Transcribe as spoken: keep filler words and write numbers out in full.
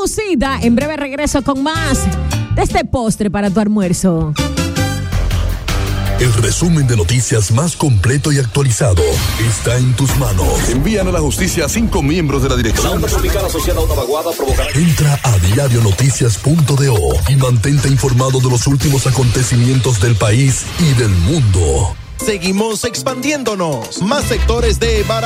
pausita. En breve regreso con más de este postre para tu almuerzo. El resumen de noticias más completo y actualizado está en tus manos. Envían a la justicia a cinco miembros de la dirección. Entra a diario noticias punto do y mantente informado de los últimos acontecimientos del país y del mundo. Seguimos expandiéndonos. Más sectores de Barahona.